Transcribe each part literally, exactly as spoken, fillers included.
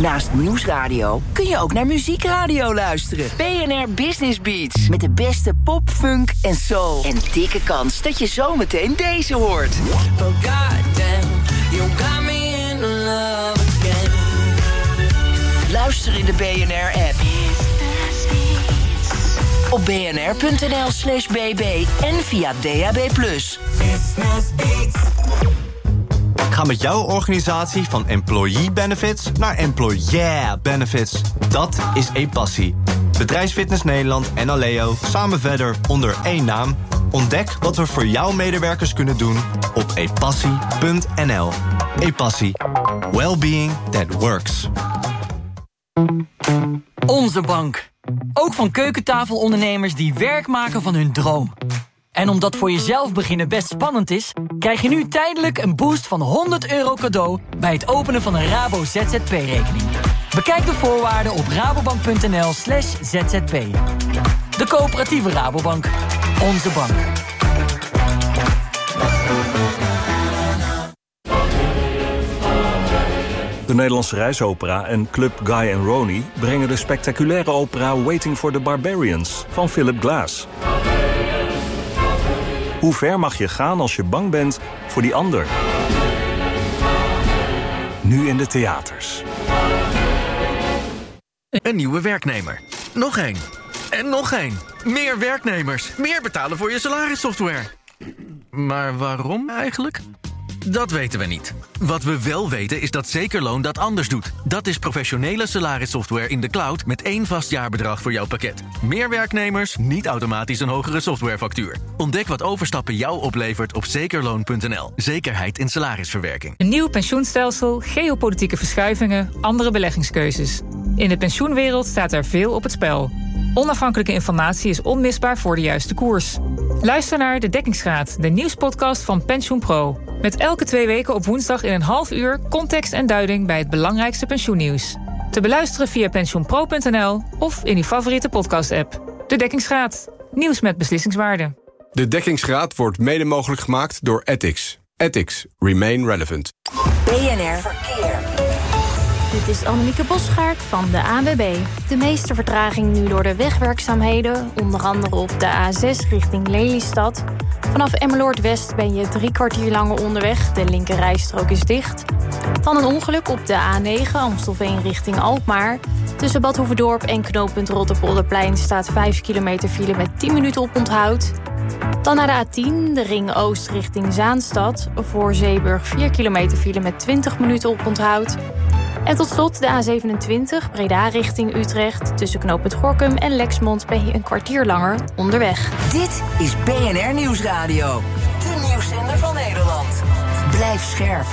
Naast Nieuwsradio kun je ook naar muziekradio luisteren. B N R Business Beats. Met de beste pop, funk en soul. En dikke kans dat je zometeen deze hoort. Oh goddamn, you got me in love again. Luister in de B N R-app. Op bnr.nl slash bb en via D A B plus. Ga met jouw organisatie van employee benefits naar employer benefits. Dat is ePassie. Bedrijfsfitness Nederland en Aleo samen verder onder één naam. Ontdek wat we voor jouw medewerkers kunnen doen op epassie punt n l. ePassie. Wellbeing that works. Onze bank. Ook van keukentafelondernemers die werk maken van hun droom. En omdat voor jezelf beginnen best spannend is, krijg je nu tijdelijk een boost van honderd euro cadeau bij het openen van een Rabo Z Z P-rekening. Bekijk de voorwaarden op rabobank.nl slash zzp. De coöperatieve Rabobank. Onze bank. De Nederlandse Reisopera en Club Guy en Ronnie brengen de spectaculaire opera Waiting for the Barbarians van Philip Glass. Hoe ver mag je gaan als je bang bent voor die ander? Nu in de theaters. Een nieuwe werknemer. Nog één. En nog één. Meer werknemers. Meer betalen voor je salarissoftware. Maar waarom eigenlijk? Dat weten we niet. Wat we wel weten is dat Zekerloon dat anders doet. Dat is professionele salarissoftware in de cloud met één vast jaarbedrag voor jouw pakket. Meer werknemers, niet automatisch een hogere softwarefactuur. Ontdek wat overstappen jou oplevert op zekerloon punt n l. Zekerheid in salarisverwerking. Een nieuw pensioenstelsel, geopolitieke verschuivingen, andere beleggingskeuzes. In de pensioenwereld staat er veel op het spel. Onafhankelijke informatie is onmisbaar voor de juiste koers. Luister naar De Dekkingsgraad, de nieuwspodcast van PensioenPro. Met elke twee weken op woensdag in een half uur context en duiding bij het belangrijkste pensioennieuws. Te beluisteren via pensioenpro punt n l of in uw favoriete podcast-app. De Dekkingsgraad, nieuws met beslissingswaarde. De Dekkingsgraad wordt mede mogelijk gemaakt door Ethics. Ethics. Remain relevant. B N R Verkeer. Dit is Annemieke Bosgaard van de A N W B. De meeste vertraging nu door de wegwerkzaamheden. Onder andere op de A zes richting Lelystad. Vanaf Emmeloord West ben je drie kwartier langer onderweg. De linkerrijstrook is dicht. Dan een ongeluk op de A negen Amstelveen richting Alkmaar. Tussen Bad Hoeverdorp en knooppunt Rotterpolderplein staat vijf kilometer file met tien minuten op onthoud. Dan naar de A tien, de ring Oost richting Zaanstad. Voor Zeeburg vier kilometer file met twintig minuten op onthoud. En tot slot de A zevenentwintig, Breda richting Utrecht. Tussen knooppunt Gorinchem en Lexmond ben je een kwartier langer onderweg. Dit is B N R Nieuwsradio. De nieuwszender van Nederland. Blijf scherp.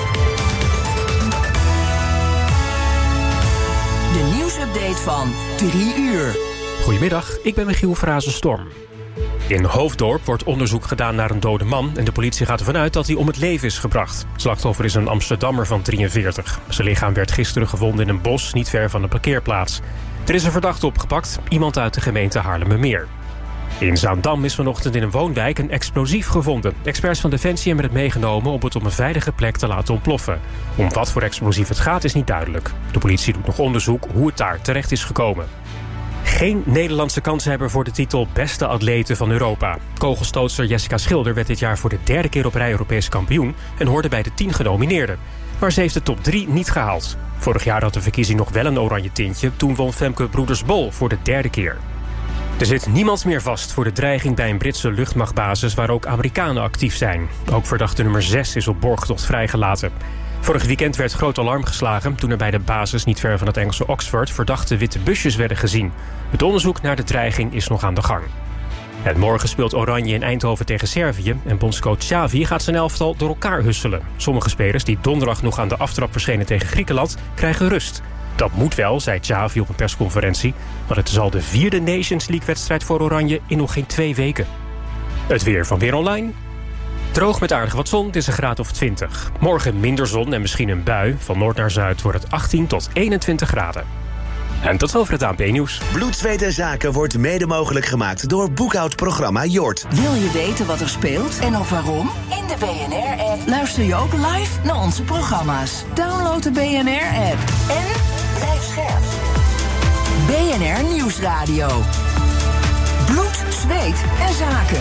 De nieuwsupdate van drie uur. Goedemiddag, ik ben Michiel Frazen-Storm. In Hoofddorp wordt onderzoek gedaan naar een dode man en de politie gaat ervan uit dat hij om het leven is gebracht. Het slachtoffer is een Amsterdammer van drieënveertig. Zijn lichaam werd gisteren gevonden in een bos niet ver van de parkeerplaats. Er is een verdachte opgepakt, iemand uit de gemeente Haarlemmermeer. In Zaandam is vanochtend in een woonwijk een explosief gevonden. Experts van Defensie hebben het meegenomen om het op een veilige plek te laten ontploffen. Om wat voor explosief het gaat is niet duidelijk. De politie doet nog onderzoek hoe het daar terecht is gekomen. Geen Nederlandse kanshebber voor de titel Beste Atlete van Europa. Kogelstootster Jessica Schilder werd dit jaar voor de derde keer op rij Europees kampioen en hoorde bij de tien genomineerden. Maar ze heeft de top drie niet gehaald. Vorig jaar had de verkiezing nog wel een oranje tintje. Toen won Femke Broeders-Bol voor de derde keer. Er zit niemand meer vast voor de dreiging bij een Britse luchtmachtbasis waar ook Amerikanen actief zijn. Ook verdachte nummer zes is op borgtocht vrijgelaten. Vorig weekend werd groot alarm geslagen toen er bij de basis niet ver van het Engelse Oxford verdachte witte busjes werden gezien. Het onderzoek naar de dreiging is nog aan de gang. En morgen speelt Oranje in Eindhoven tegen Servië en bondscoach Xavi gaat zijn elftal door elkaar husselen. Sommige spelers die donderdag nog aan de aftrap verschenen tegen Griekenland krijgen rust. Dat moet wel, zei Xavi op een persconferentie, maar het is al de vierde Nations League-wedstrijd voor Oranje in nog geen twee weken. Het weer van Weer Online. Droog met aardig wat zon, het is een graad of twintig. Morgen minder zon en misschien een bui. Van noord naar zuid wordt het achttien tot eenentwintig graden. En tot over het A N P-nieuws. Bloed, zweet en zaken wordt mede mogelijk gemaakt door boekhoudprogramma Jort. Wil je weten wat er speelt en ook waarom? In de B N R-app luister je ook live naar onze programma's. Download de B N R-app en Blijf scherp. B N R Nieuwsradio. Bloed, zweet en zaken.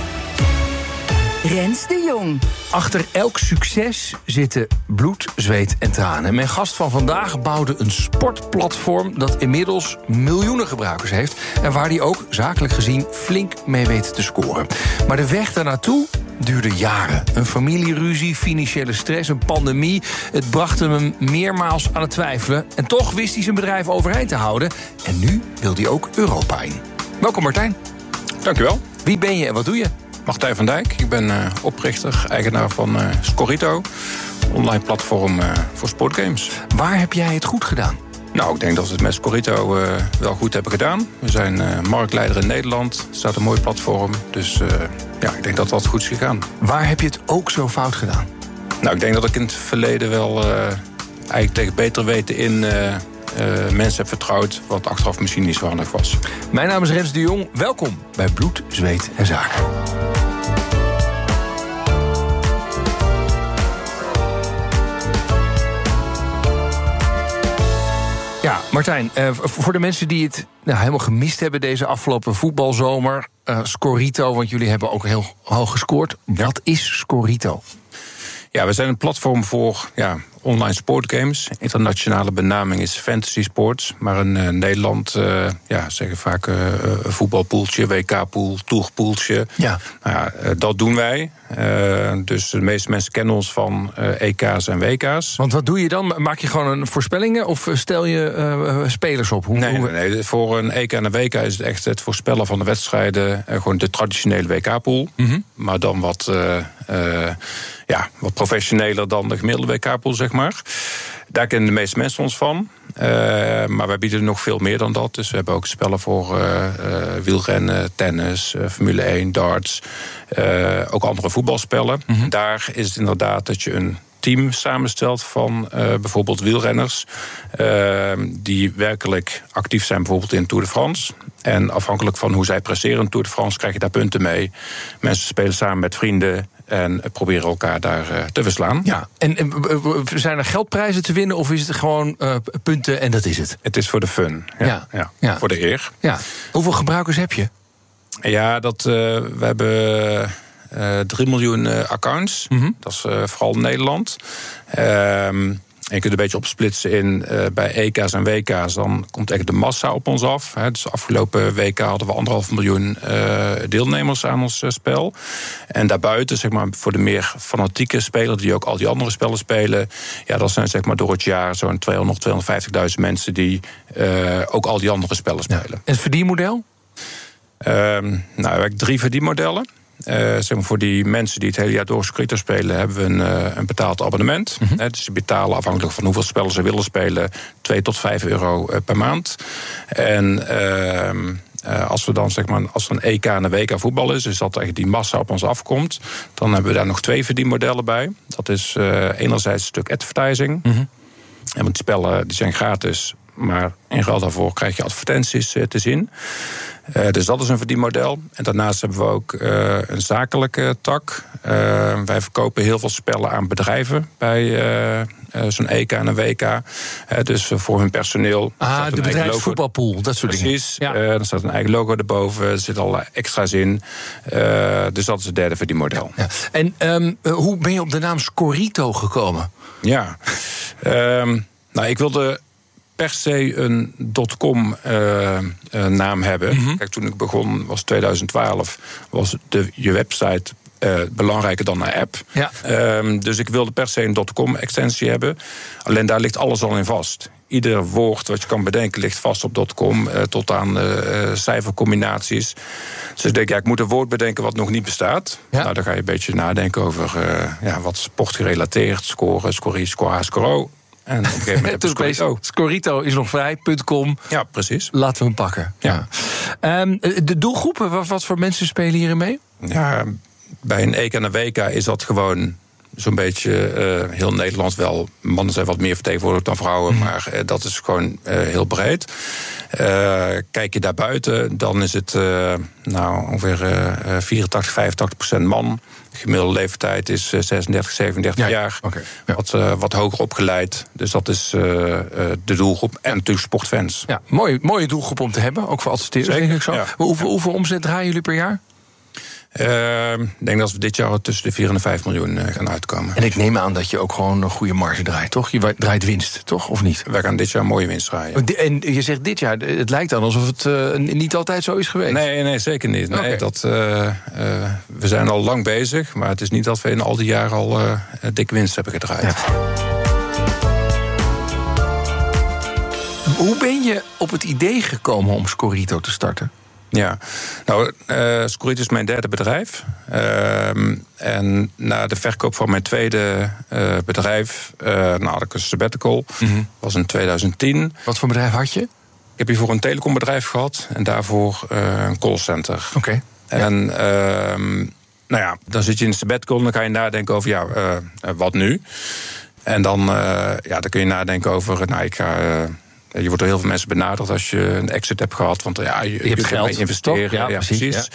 Rens de Jong. Achter elk succes zitten bloed, zweet en tranen. Mijn gast van vandaag bouwde een sportplatform dat inmiddels miljoenen gebruikers heeft en waar hij ook zakelijk gezien flink mee weet te scoren. Maar de weg daarnaartoe duurde jaren. Een familieruzie, financiële stress, een pandemie. Het bracht hem meermaals aan het twijfelen. En toch wist hij zijn bedrijf overeind te houden. En nu wil hij ook Europa in. Welkom Martijn. Dankjewel. Wie ben je en wat doe je? Martijn van Dijk, ik ben uh, oprichter, eigenaar van uh, Scorito. Online platform uh, voor sportgames. Waar heb jij het goed gedaan? Nou, ik denk dat we het met Scorito uh, wel goed hebben gedaan. We zijn uh, marktleider in Nederland. Er staat een mooi platform. Dus uh, ja, ik denk dat dat goed is gegaan. Waar heb je het ook zo fout gedaan? Nou, ik denk dat ik in het verleden wel uh, eigenlijk tegen beter weten in Uh, Uh, mensen heb vertrouwd, wat achteraf misschien niet zo handig was. Mijn naam is Rens de Jong. Welkom bij Bloed, Zweet en Zaken. Ja, Martijn, uh, voor de mensen die het nou, helemaal gemist hebben deze afgelopen voetbalzomer, uh, Scorito, want jullie hebben ook heel hoog gescoord. Ja. Wat is Scorito? Ja, we zijn een platform voor ja, online sportgames. Internationale benaming is fantasy sports. Maar in uh, Nederland uh, ja, zeggen vaak uh, voetbalpoeltje, W K-pool, tourpoeltje. Ja. Nou ja, uh, dat doen wij. Uh, dus de meeste mensen kennen ons van uh, E K's en W K's. Want wat doe je dan? Maak je gewoon een voorspellingen of stel je uh, spelers op? Hoe, nee, hoe... nee, nee, voor een E K en een W K is het echt het voorspellen van de wedstrijden. Uh, gewoon de traditionele W K-pool. Mm-hmm. Maar dan wat, uh, uh, ja, wat professioneler dan de gemiddelde W K-pool, zeg maar. Daar kennen de meeste mensen ons van. Uh, maar wij bieden nog veel meer dan dat. Dus we hebben ook spellen voor uh, uh, wielrennen, tennis, uh, Formule één, darts. Uh, ook andere voetbalspellen. Mm-hmm. Daar is het inderdaad dat je een team samenstelt van uh, bijvoorbeeld wielrenners. Uh, die werkelijk actief zijn bijvoorbeeld in Tour de France. En afhankelijk van hoe zij presteren in Tour de France krijg je daar punten mee. Mensen spelen samen met vrienden en proberen elkaar daar uh, te verslaan. Ja, en, en zijn er geldprijzen te winnen of is het gewoon uh, punten en dat is het? Het is voor de fun, ja, ja. ja. ja. Voor de eer. Ja. Hoeveel gebruikers heb je? Ja, dat, uh, we hebben uh, drie miljoen uh, accounts. Mm-hmm. Dat is uh, vooral in Nederland. Um, En je kunt een beetje opsplitsen in uh, bij E K's en W K's. Dan komt echt de massa op ons af. Hè. Dus afgelopen W K hadden we anderhalf miljoen uh, deelnemers aan ons uh, spel. En daarbuiten, zeg maar, voor de meer fanatieke speler die ook al die andere spellen spelen. Ja, dat zijn zeg maar door het jaar zo'n tweehonderd, tweehonderdvijftigduizend mensen die uh, ook al die andere spellen spelen. Ja. En het verdienmodel? Um, nou, we hebben drie verdienmodellen. Uh, zeg maar voor die mensen die het hele jaar door Scorito spelen, hebben we een, uh, een betaald abonnement. Mm-hmm. Uh, dus die betalen afhankelijk van hoeveel spellen ze willen spelen, twee tot vijf euro uh, per maand. En uh, uh, als we dan zeg maar, als er een E K en een W K voetbal is, dus dat echt die massa op ons afkomt, dan hebben we daar nog twee verdienmodellen bij. Dat is uh, enerzijds een stuk advertising. Mm-hmm. En want die spellen die zijn gratis, maar in ruil daarvoor krijg je advertenties uh, te zien. Uh, dus dat is een verdienmodel. En daarnaast hebben we ook uh, een zakelijke tak. Uh, wij verkopen heel veel spellen aan bedrijven bij uh, uh, zo'n E K en een W K. Uh, dus uh, voor hun personeel. Ah, de bedrijfsvoetbalpool, dat soort dingen. Precies. Ja. Uh, er staat een eigen logo erboven. Er zitten allerlei extra's in. Uh, dus dat is het derde verdienmodel. Ja. En um, hoe ben je op de naam Scorito gekomen? Ja, um, nou, ik wilde per se een .com uh, uh, naam hebben. Mm-hmm. Kijk, toen ik begon, was twintig twaalf, was de, je website uh, belangrijker dan een app. Ja. Um, dus ik wilde per se een .com-extensie hebben. Alleen daar ligt alles al in vast. Ieder woord wat je kan bedenken ligt vast op .com, uh, tot aan uh, cijfercombinaties. Dus ik denk, ja, ik moet een woord bedenken wat nog niet bestaat. Ja. Nou, dan ga je een beetje nadenken over uh, ja, wat sportgerelateerd, scoren, scorie, score, score. En op een gegeven moment heb Scorito. Scorito is nog vrij, .com. Ja, precies. Laten we hem pakken. Ja. Ja. Um, de doelgroepen, wat, wat voor mensen spelen hierin mee? Ja, bij een E K en een W K is dat gewoon zo'n beetje uh, heel Nederland wel. Mannen zijn wat meer vertegenwoordigd dan vrouwen, mm. maar uh, dat is gewoon uh, heel breed. Uh, kijk je daar buiten, dan is het uh, nou, ongeveer uh, vierentachtig, vijfentachtig procent man. De gemiddelde leeftijd is uh, zesendertig, zevenendertig ja, jaar. Okay, ja. wat, uh, wat hoger opgeleid. Dus dat is uh, uh, de doelgroep. En natuurlijk sportfans. Ja, mooie, mooie doelgroep om te hebben, ook voor adverteerders, denk ik zo. Ja. Hoeveel, hoeveel omzet draaien jullie per jaar? Uh, ik denk dat we dit jaar tussen de vier en de vijf miljoen uh, gaan uitkomen. En ik neem aan dat je ook gewoon een goede marge draait, toch? Je draait winst, toch? Of niet? Wij gaan dit jaar een mooie winst draaien. En je zegt dit jaar, het lijkt dan alsof het uh, niet altijd zo is geweest. Nee, nee zeker niet. Nee, okay. dat, uh, uh, we zijn al lang bezig, maar het is niet dat we in al die jaren al uh, dik winst hebben gedraaid. Ja. Hoe ben je op het idee gekomen om Scorito te starten? Ja, nou, uh, Scorito is mijn derde bedrijf. Uh, en na de verkoop van mijn tweede uh, bedrijf, uh, nou, had ik een sabbatical. Mm-hmm. Dat was in tweeduizend tien. Wat voor bedrijf had je? Ik heb hiervoor een telecombedrijf gehad en daarvoor uh, een callcenter. Oké. Okay. En uh, nou ja, dan zit je in een sabbatical en dan ga je nadenken over, ja, uh, uh, wat nu? En dan, uh, ja, dan kun je nadenken over, nou, ik ga... Uh, Je wordt door heel veel mensen benaderd als je een exit hebt gehad. Want ja, je, je, je hebt geld investeren. Ja, ja, precies. precies.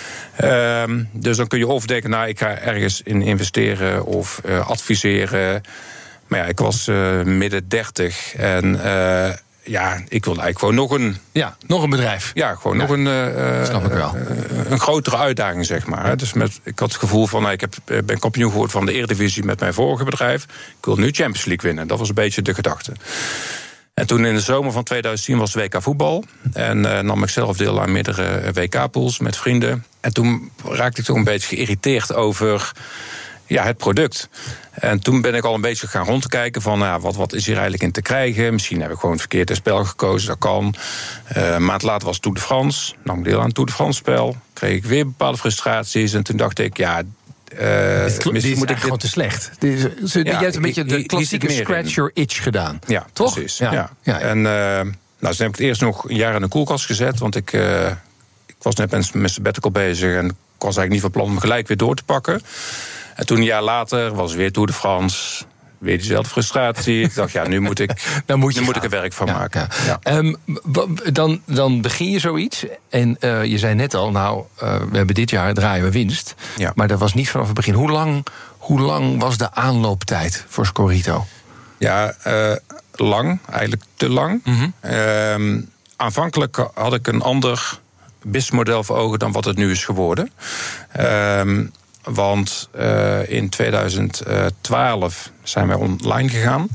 Ja. Um, dus dan kun je overdenken, nou, ik ga ergens in investeren of uh, adviseren. Maar ja, ik was uh, midden dertig en uh, ja, ik wilde eigenlijk gewoon nog een... Ja, nog een bedrijf. Ja, gewoon ja. nog een... Uh, Snap ik wel. Uh, een grotere uitdaging, zeg maar. Dus met, ik had het gevoel van, nou, ik heb, ben kampioen geworden van de Eredivisie met mijn vorige bedrijf. Ik wil nu Champions League winnen. Dat was een beetje de gedachte. En toen in de zomer van tweeduizend tien was het W K voetbal. En uh, nam ik zelf deel aan meerdere W K-pools met vrienden. En toen raakte ik toch een beetje geïrriteerd over ja, het product. En toen ben ik al een beetje gaan rondkijken van nou, wat, wat is hier eigenlijk in te krijgen. Misschien heb ik gewoon het verkeerde spel gekozen, dat kan. Uh, een maand later was Tour de France. Nam ik deel aan het Tour de France spel. Kreeg ik weer bepaalde frustraties. En toen dacht ik, ja... Uh, dit, dit is moet ik gewoon te slecht. Dit is, ja, je hebt een beetje de klassieke scratch your itch gedaan. Ja, toch? Precies. Ja. Ja. Ja. En uh, nou, dus heb ik het eerst nog een jaar in de koelkast gezet. Want ik, uh, ik was net met mijn sabbatical bezig. En ik was eigenlijk niet van plan om gelijk weer door te pakken. En toen een jaar later was weer Tour de France. Weer diezelfde frustratie. Ik dacht, ja, nu moet ik, dan moet, je nu moet ik er werk van ja, maken. Ja. Ja. Um, dan, dan begin je zoiets. En uh, je zei net al, nou, uh, we hebben dit jaar draaien we winst. Ja. Maar dat was niet vanaf het begin. Hoe lang, hoe lang was de aanlooptijd voor Scorito? Ja, uh, lang. Eigenlijk te lang. Mm-hmm. Uh, aanvankelijk had ik een ander businessmodel voor ogen dan wat het nu is geworden. Uh, Want uh, in tweeduizend twaalf zijn wij online gegaan.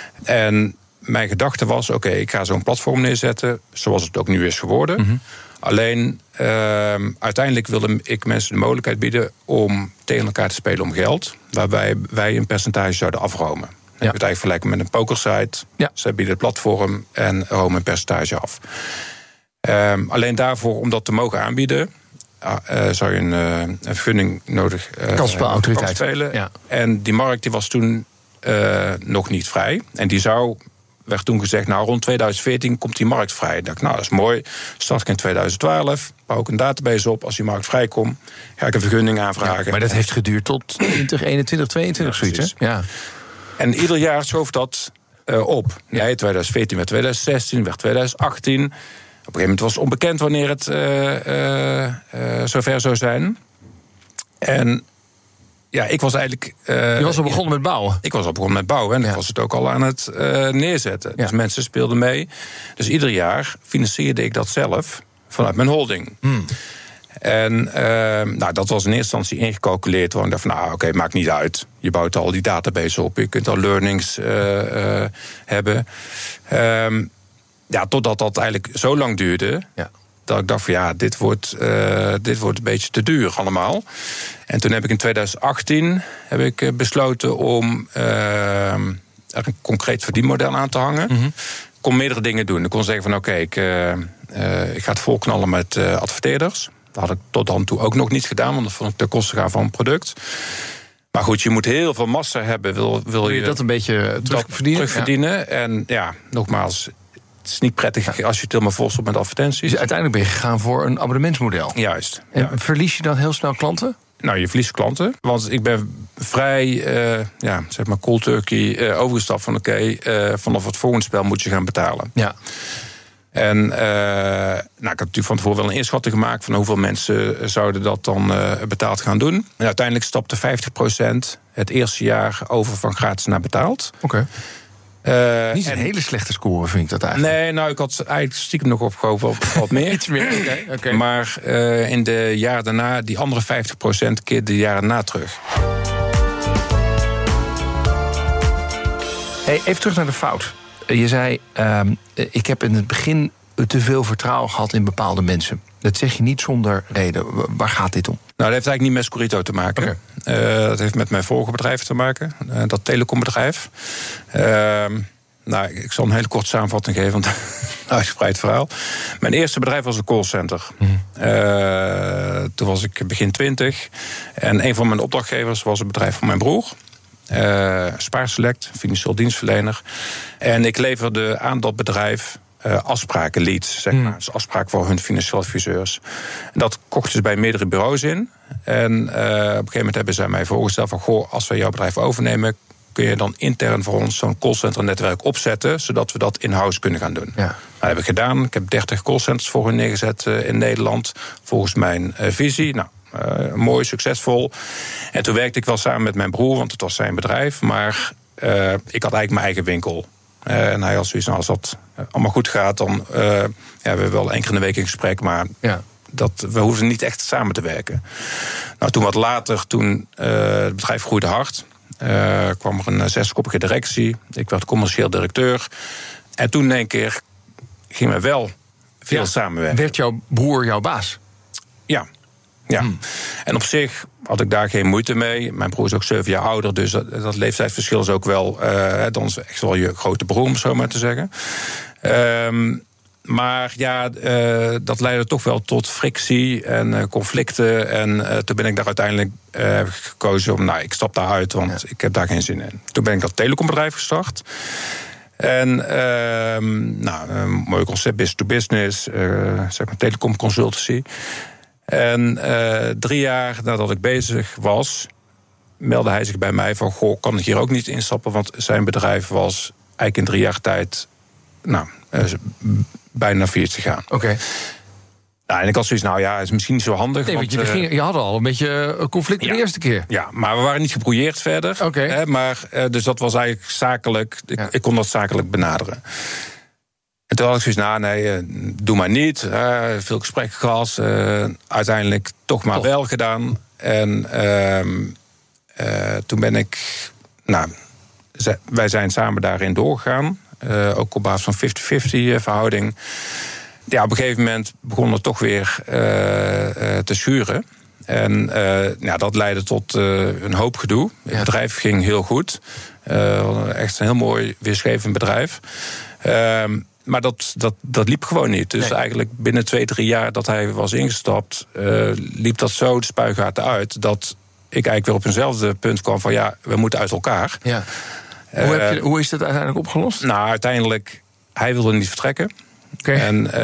En mijn gedachte was, oké, okay, ik ga zo'n platform neerzetten, zoals het ook nu is geworden. Mm-hmm. Alleen, uh, uiteindelijk wilde ik mensen de mogelijkheid bieden om tegen elkaar te spelen om geld, waarbij wij een percentage zouden afromen. Ja. Je kunt eigenlijk vergelijken met een pokersite. Ja. Zij bieden het platform en romen een percentage af. Uh, alleen daarvoor, om dat te mogen aanbieden, Uh, uh, zou je een, uh, een vergunning nodig uh, kansspelautoriteit spelen. Ja. En die markt die was toen uh, nog niet vrij. En die zou, werd toen gezegd, nou rond tweeduizend veertien komt die markt vrij. Ik dacht, nou dat is mooi. Start ik in tweeduizend twaalf, bouw ik een database op. Als die markt vrij komt, ga ik een vergunning aanvragen. Ja, maar dat heeft geduurd tot twintig eenentwintig, tweeëntwintig, ja, zoiets, hè? Ja. En ieder jaar schoof dat uh, op. Ja. Nee, tweeduizend veertien werd tweeduizend zestien, werd tweeduizend achttien... Op een gegeven moment was het onbekend wanneer het uh, uh, uh, zover zou zijn. En ja, ik was eigenlijk... Uh, Je was al begonnen met bouwen? Ik was al begonnen met bouwen en ja. ik was het ook al aan het uh, neerzetten. Ja. Dus mensen speelden mee. Dus ieder jaar financierde ik dat zelf vanuit mijn holding. Hmm. En uh, nou, dat was in eerste instantie ingecalculeerd. Want ik dacht van, nou, oké, okay, maakt niet uit. Je bouwt al die database op. Je kunt al learnings uh, uh, hebben. Um, Ja, totdat dat eigenlijk zo lang duurde, ja. dat ik dacht van ja, dit wordt, uh, dit wordt een beetje te duur allemaal. En toen heb ik in tweeduizend achttien heb ik besloten om uh, er een concreet verdienmodel aan te hangen. Mm-hmm. Ik kon meerdere dingen doen. Ik kon zeggen van oké, okay, ik, uh, uh, ik ga het volknallen met uh, adverteerders. Dat had ik tot dan toe ook nog niet gedaan, want dat vond ik ten koste gaan van een product. Maar goed, je moet heel veel massa hebben. Wil, wil, wil je, je dat een beetje terugverdienen? terugverdienen. Ja. En ja, nogmaals, het is niet prettig als je het helemaal volstopt met advertenties. Dus uiteindelijk ben je gegaan voor een abonnementsmodel. Juist. En ja. verlies je dan heel snel klanten? Nou, je verliest klanten. Want ik ben vrij, uh, ja, zeg maar cold turkey uh, overgestapt van oké, okay, uh, vanaf het volgende spel moet je gaan betalen. Ja. En uh, nou, ik had natuurlijk van tevoren wel een inschatting gemaakt van hoeveel mensen zouden dat dan uh, betaald gaan doen. En uiteindelijk stapte vijftig procent het eerste jaar over van gratis naar betaald. Oké. Okay. Uh, Niet een en, hele slechte score, vind ik dat eigenlijk. Nee, nou, ik had eigenlijk stiekem nog opgehopen op wat meer. Iets meer, oké. Okay, okay. Maar uh, in de jaren daarna, die andere vijftig procent keer de jaren na terug. Hey, even terug naar de fout. Je zei, uh, ik heb in het begin te veel vertrouwen gehad in bepaalde mensen. Dat zeg je niet zonder reden. Waar gaat dit om? Nou, dat heeft eigenlijk niet met Scorito te maken. Okay. Uh, dat heeft met mijn vorige bedrijf te maken. Uh, dat telecombedrijf. Uh, nou, ik zal een hele korte samenvatting geven, want een uitgebreid verhaal. Mijn eerste bedrijf was een callcenter. Mm. Uh, toen was ik begin twintig. En een van mijn opdrachtgevers was het bedrijf van mijn broer. Uh, Spaarselect, financieel dienstverlener. En ik leverde aan dat bedrijf Uh, afspraken, leads, zeg maar. Mm. Dus afspraken voor hun financieel adviseurs. En dat kochten ze bij meerdere bureaus in. En uh, op een gegeven moment hebben zij mij voorgesteld van, goh, als we jouw bedrijf overnemen, kun je dan intern voor ons zo'n callcenter-netwerk opzetten, zodat we dat in-house kunnen gaan doen. Ja. Nou, dat heb ik gedaan. Ik heb dertig callcenters voor hun neergezet uh, in Nederland, volgens mijn uh, visie. Nou, uh, mooi, succesvol. En toen werkte ik wel samen met mijn broer, want het was zijn bedrijf, maar uh, ik had eigenlijk mijn eigen winkel. Uh, en hij had zoiets, nou, als dat allemaal goed gaat, dan uh, ja, we hebben wel één keer in de week een gesprek, maar ja. dat, we hoeven niet echt samen te werken. Nou, toen wat later, toen uh, het bedrijf groeide hard, uh, kwam er een zeskoppige directie. Ik werd commercieel directeur. En toen in één keer gingen we wel veel ja. samenwerken. Werd jouw broer jouw baas? Ja. Ja, hmm. En op zich had ik daar geen moeite mee. Mijn broer is ook zeven jaar ouder, dus dat, dat leeftijdsverschil is ook wel, uh, dan is echt wel je grote broer, om zo maar te zeggen. Um, maar ja, uh, dat leidde toch wel tot frictie en uh, conflicten. En uh, toen ben ik daar uiteindelijk uh, gekozen om, nou, ik stap daaruit, want ja. ik heb daar geen zin in. Toen ben ik dat telecombedrijf gestart. En uh, nou, een mooi concept, business to business, uh, zeg maar telecom consultancy. En uh, drie jaar nadat ik bezig was, meldde hij zich bij mij van, goh, kan ik hier ook niet instappen? Want zijn bedrijf was eigenlijk in drie jaar tijd, nou, uh, bijna failliet gegaan. Oké. Okay. Nou, en ik had zoiets, nou ja, is misschien niet zo handig. Nee, want, want je, ging, je had al een beetje conflict ja, de eerste keer. Ja, maar we waren niet gebrouilleerd verder. Oké. Okay. Hè, maar uh, dus dat was eigenlijk zakelijk, ik, ja. ik kon dat zakelijk benaderen. En toen had ik zoiets, nou nee, doe maar niet. Uh, veel gesprekken gehad. Uh, uiteindelijk toch maar toch. wel gedaan. En uh, uh, toen ben ik, nou, wij zijn samen daarin doorgegaan. Uh, ook op basis van vijftig vijftig verhouding. Ja, op een gegeven moment begon het toch weer uh, uh, te schuren. En uh, ja, dat leidde tot uh, een hoop gedoe. Ja. Het bedrijf ging heel goed. Uh, echt een heel mooi weerschevend bedrijf. Uh, Maar dat, dat, dat liep gewoon niet. Dus nee. eigenlijk binnen twee, drie jaar dat hij was ingestapt, Uh, liep dat zo de spuigaten uit, dat ik eigenlijk weer op eenzelfde punt kwam van, ja, we moeten uit elkaar. Ja. Uh, hoe, heb je, hoe is dat uiteindelijk opgelost? Nou, uiteindelijk, hij wilde niet vertrekken. Okay. En uh,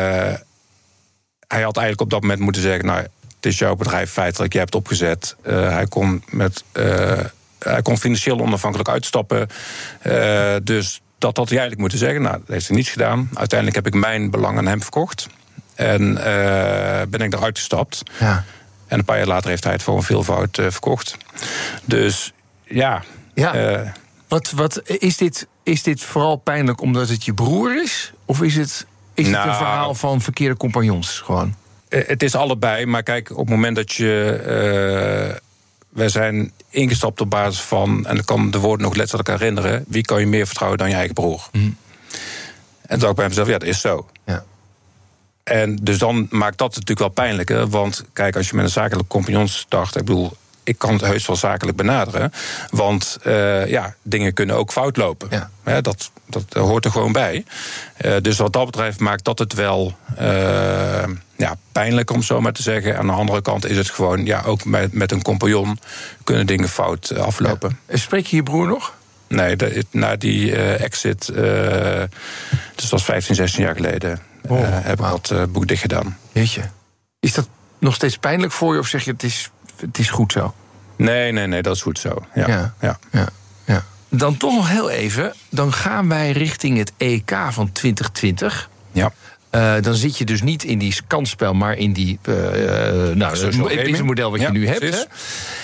hij had eigenlijk op dat moment moeten zeggen, nou, het is jouw bedrijf feitelijk, je hebt het opgezet. Uh, hij kon met uh, hij kon financieel onafhankelijk uitstappen. Uh, dus dat had hij eigenlijk moeten zeggen. Nou, dat heeft hij niet gedaan. Uiteindelijk heb ik mijn belang aan hem verkocht. En uh, ben ik eruit gestapt. Ja. En een paar jaar later heeft hij het voor een veelvoud uh, verkocht. Dus ja. ja. Uh, wat, wat, is, dit, is dit vooral pijnlijk omdat het je broer is? Of is het, is nou, het een verhaal van verkeerde compagnons gewoon? Uh, het is allebei. Maar kijk, op het moment dat je Uh, wij zijn ingestapt op basis van, en ik kan de woorden nog letterlijk herinneren, wie kan je meer vertrouwen dan je eigen broer? Mm. En toen dacht ik bij mezelf, ja, dat is zo. Ja. En dus dan maakt dat natuurlijk wel pijnlijker. Want kijk, als je met een zakelijke compagnon start, ik bedoel, ik kan het heus wel zakelijk benaderen. Want uh, ja, dingen kunnen ook fout lopen. Ja. Ja, dat, dat hoort er gewoon bij. Uh, dus wat dat betreft maakt dat het wel Uh, ja, pijnlijk, om zo maar te zeggen. Aan de andere kant is het gewoon, ja, ook met, met een compagnon kunnen dingen fout aflopen. Ja. Spreek je je broer nog? Nee, de, na die uh, exit, uh, dus dat was vijftien, zestien jaar geleden, oh, uh, heb ik wow. dat uh, boek dicht gedaan. Weet je, is dat nog steeds pijnlijk voor je, of zeg je het is het is goed zo. Nee, nee, nee, dat is goed zo. Ja, ja. ja. ja, ja. Dan toch nog heel even, dan gaan wij richting het E K van twintig twintig. Ja. Uh, dan zit je dus niet in die kansspel, maar in die uh, nou, het model wat ja, je nu hebt. Hè?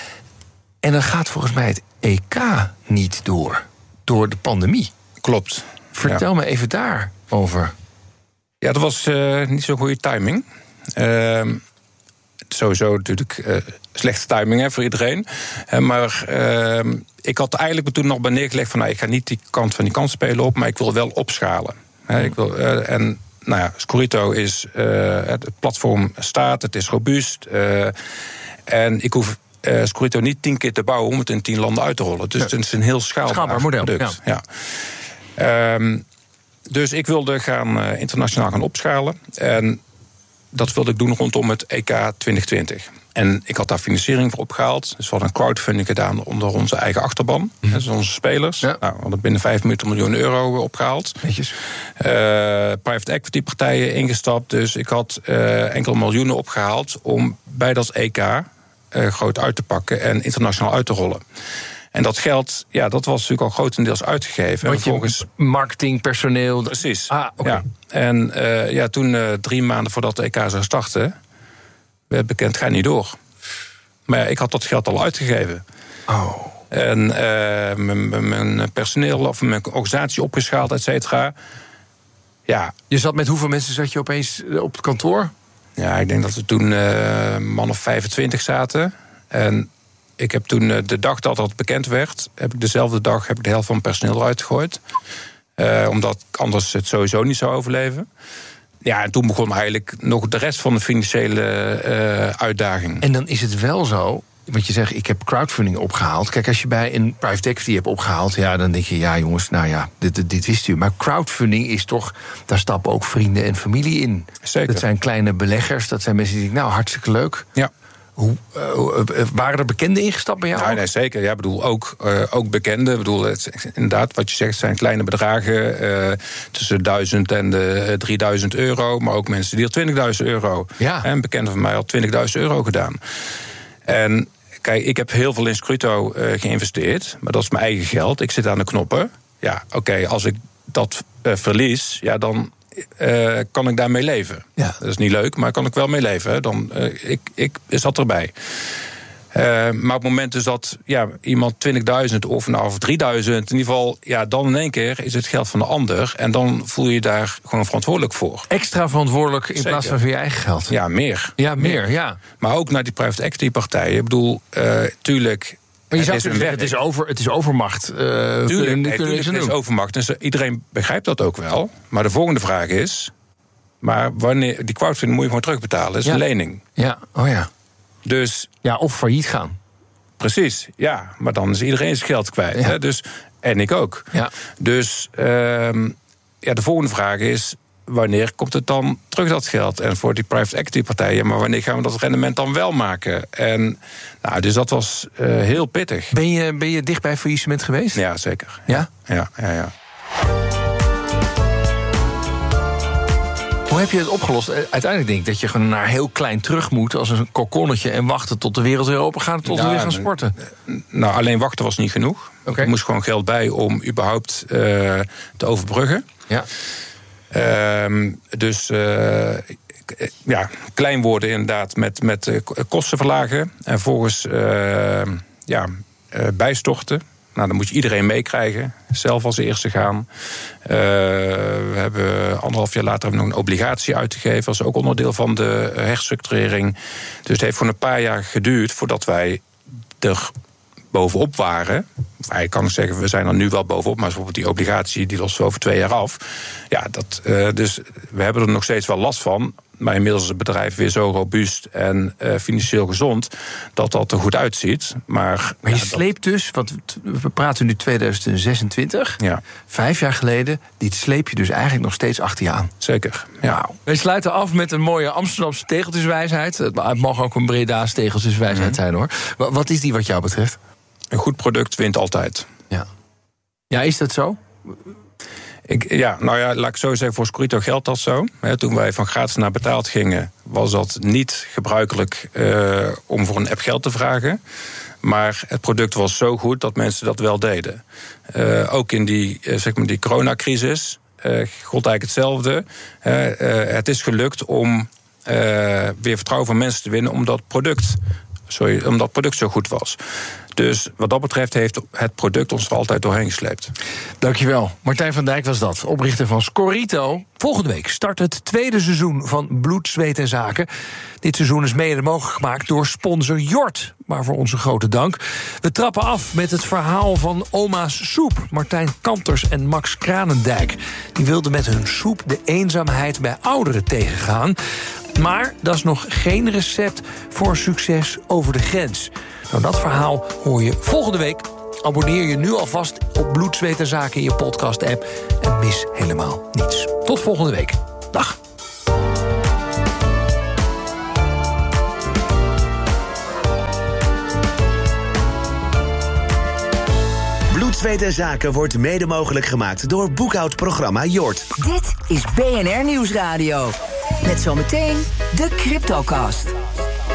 En dan gaat volgens mij het E K niet door, door de pandemie. Klopt. Vertel ja. me even daarover. Ja, dat was uh, niet zo'n goede timing. Uh, sowieso natuurlijk uh, slechte timing hè, voor iedereen. Uh, maar uh, ik had eigenlijk toen nog bij neergelegd van... Nou, ik ga niet die kant van die kansspelen op, maar ik wil wel opschalen. Uh, ik wil, uh, en nou ja, Scorito is... Uh, het platform staat, het is robuust. Uh, en ik hoef uh, Scorito niet tien keer te bouwen om het in tien landen uit te rollen. Dus ja. het is een heel schaalbaar, schaalbaar model. product. Ja. Ja. Um, dus ik wilde gaan uh, internationaal gaan opschalen. En dat wilde ik doen rondom het E K twintig twintig. En ik had daar financiering voor opgehaald. Dus we hadden een crowdfunding gedaan onder onze eigen achterban. Mm. Dus onze spelers. Ja. Nou, we hadden binnen vijfenveertig miljoen euro opgehaald. Netjes. Uh, private equity partijen ingestapt. Dus ik had uh, enkele miljoenen opgehaald om bij dat E K uh, groot uit te pakken en internationaal uit te rollen. En dat geld, ja, dat was natuurlijk al grotendeels uitgegeven. Want volgens marketing, personeel... Precies. Ah, oké. Okay. Ja. En uh, ja, toen, uh, drie maanden voordat de E K zou starten... werd bekend, ga niet door. Maar ja, ik had dat geld al uitgegeven. Oh. En uh, mijn personeel of mijn organisatie opgeschaald, et cetera. Ja. Je zat met hoeveel mensen zat je opeens op het kantoor? Ja, ik denk dat we toen uh, een man of vijfentwintig zaten. En ik heb toen de dag dat dat bekend werd... heb ik dezelfde dag heb ik de helft van mijn personeel eruit gegooid. Uh, omdat anders het sowieso niet zou overleven. Ja, en toen begon eigenlijk nog de rest van de financiële uh, uitdaging. En dan is het wel zo, want je zegt, ik heb crowdfunding opgehaald. Kijk, als je bij een private equity hebt opgehaald... ja, dan denk je, ja jongens, nou ja, dit, dit, dit wist u. Maar crowdfunding is toch, daar stappen ook vrienden en familie in. Zeker. Dat zijn kleine beleggers, dat zijn mensen die denken, nou, hartstikke leuk. Ja. Hoe, uh, waren er bekenden ingestapt bij jou? Ja, nee, zeker. Ja, bedoel, ook, uh, ook bekenden. Ik bedoel, het, inderdaad, wat je zegt, het zijn kleine bedragen. Uh, tussen duizend en de drieduizend euro. Maar ook mensen die al twintigduizend euro. Ja. En bekenden van mij al twintigduizend euro gedaan. En kijk, ik heb heel veel in Scorito uh, geïnvesteerd. Maar dat is mijn eigen geld. Ik zit aan de knoppen. Ja, oké, okay, als ik dat uh, verlies, ja, dan... Uh, kan ik daarmee leven. Ja. Dat is niet leuk, maar kan ik wel mee leven. Dan, uh, ik, ik zat erbij. Uh, maar op het moment dus dat ja, iemand twintigduizend of, nou, of drieduizend... in ieder geval, ja, dan in één keer is het geld van de ander... en dan voel je je daar gewoon verantwoordelijk voor. Extra verantwoordelijk in Zeker. Plaats van voor je eigen geld. Ja, meer. Ja, meer, meer. Ja. Maar ook naar die private equity partijen. Ik bedoel, uh, tuurlijk... Maar je zou zeggen, het is, over, het is overmacht. Uh, tuurlijk, kunnen, nee, kunnen tuurlijk het is overmacht. Dus iedereen begrijpt dat ook wel. Maar de volgende vraag is... maar wanneer die crowdfunding moet je gewoon terugbetalen. Dat is ja. een lening. Ja, oh ja. Dus, ja, of failliet gaan. Precies, ja. Maar dan is iedereen zijn geld kwijt. Ja. Hè? Dus, en ik ook. Ja. Dus uh, ja, de volgende vraag is... wanneer komt het dan terug, dat geld? En voor die private equity partijen, maar wanneer gaan we dat rendement dan wel maken? En nou, dus dat was uh, heel pittig. Ben je, ben je dicht bij faillissement geweest? Ja, zeker. Ja? Ja, ja, ja. Hoe heb je het opgelost? Uiteindelijk denk ik dat je gewoon naar heel klein terug moet... als een kokonnetje en wachten tot de wereld weer open gaat... tot ja, we weer gaan sporten. Nou, alleen wachten was niet genoeg. Okay. Er moest gewoon geld bij om überhaupt uh, te overbruggen. Ja. Uh, dus uh, ja, klein worden inderdaad met, met uh, kosten verlagen. En volgens uh, ja, uh, bijstorten. Nou, dan moet je iedereen meekrijgen. Zelf als eerste gaan. Uh, we hebben anderhalf jaar later hebben we nog een obligatie uitgegeven. Dat is ook onderdeel van de herstructurering. Dus het heeft gewoon een paar jaar geduurd voordat wij er bovenop waren. Ik kan zeggen, we zijn er nu wel bovenop, maar bijvoorbeeld die obligatie die lost over twee jaar af. Ja, dat, uh, dus we hebben er nog steeds wel last van. Maar inmiddels is het bedrijf weer zo robuust en uh, financieel gezond dat dat er goed uitziet. Maar, maar je ja, sleept dat... dus, want we praten nu tweeduizend zesentwintig. Ja. Vijf jaar geleden, dit sleep je dus eigenlijk nog steeds achter je aan. Zeker. Ja. Wow. We sluiten af met een mooie Amsterdamse tegeltjeswijsheid. Het mag ook een Breda's tegeltjeswijsheid mm-hmm. zijn, hoor. Wat is die wat jou betreft? Een goed product wint altijd. Ja, ja, is dat zo? Ik, ja, nou ja, laat ik zo zeggen, voor Scorito geldt dat zo. He, toen wij van gratis naar betaald gingen, was dat niet gebruikelijk uh, om voor een app geld te vragen. Maar het product was zo goed dat mensen dat wel deden. Uh, ook in die, uh, zeg maar die coronacrisis uh, gold eigenlijk hetzelfde. Uh, uh, het is gelukt om uh, weer vertrouwen van mensen te winnen, omdat product, sorry, omdat het product zo goed was. Dus wat dat betreft heeft het product ons er altijd doorheen gesleept. Dankjewel. Martijn van Dijk was dat, oprichter van Scorito. Volgende week start het tweede seizoen van Bloed, Zweet en Zaken. Dit seizoen is mede mogelijk gemaakt door sponsor Jort. Waarvoor onze grote dank. We trappen af met het verhaal van Oma's Soep. Martijn Kanters en Max Kranendijk. Die wilden met hun soep de eenzaamheid bij ouderen tegengaan. Maar dat is nog geen recept voor succes over de grens. Nou, dat verhaal hoor je volgende week. Abonneer je nu alvast op Bloed, Zweet en Zaken in je podcast-app. En mis helemaal niets. Tot volgende week. Dag. Bloed, Zweet en Zaken wordt mede mogelijk gemaakt door boekhoudprogramma Jort. Dit is B N R Nieuwsradio. Met zometeen de CryptoCast.